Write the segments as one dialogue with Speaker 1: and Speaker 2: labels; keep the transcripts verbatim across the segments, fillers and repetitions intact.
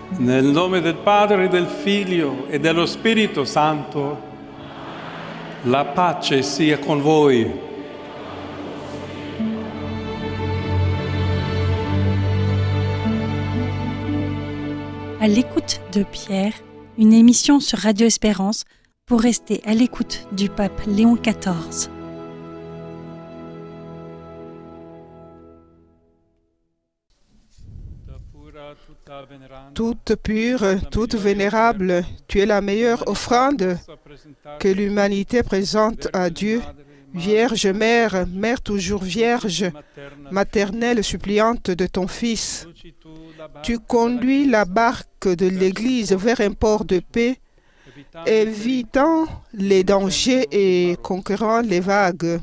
Speaker 1: Nel nome del Padre, del Figlio e dello Spirito Santo, la pace sia con voi.
Speaker 2: À l'écoute de Pierre, une émission sur Radio Espérance pour rester à l'écoute du pape Léon quatorze.
Speaker 3: Toute pure, toute vénérable, tu es la meilleure offrande que l'humanité présente à Dieu. Vierge Mère, Mère toujours vierge, maternelle suppliante de ton Fils. Tu conduis la barque de l'Église vers un port de paix, évitant les dangers et conquérant les vagues.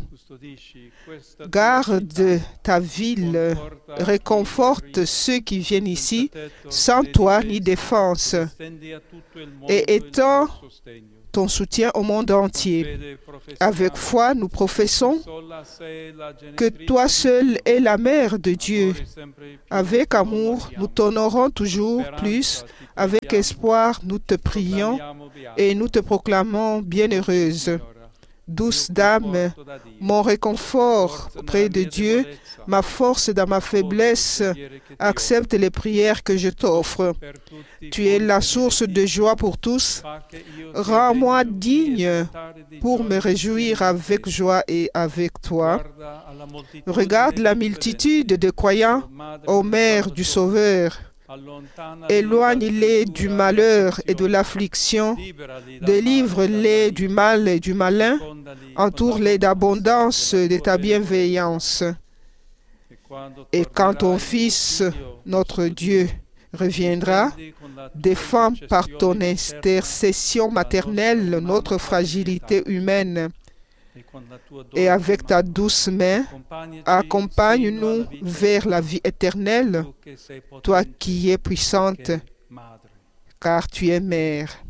Speaker 3: Garde ta ville, réconforte ceux qui viennent ici sans toi ni défense et étends ton soutien au monde entier. Avec foi, nous professons que toi seul es la mère de Dieu. Avec amour, nous t'honorons toujours plus. Avec espoir, nous te prions et nous te proclamons bienheureuse. Douce dame, mon réconfort auprès de Dieu, ma force dans ma faiblesse, accepte les prières que je t'offre. Tu es la source de joie pour tous. Rends-moi digne pour me réjouir avec joie et avec toi. Regarde la multitude de croyants, ô Mère du Sauveur. Éloigne-les du malheur et de l'affliction, délivre-les du mal et du malin, entoure-les d'abondance de ta bienveillance. Et quand ton Fils, notre Dieu, reviendra, défends par ton intercession maternelle notre fragilité humaine. Et avec ta douce main, accompagne-nous vers la vie éternelle, toi qui es puissante, car tu es mère.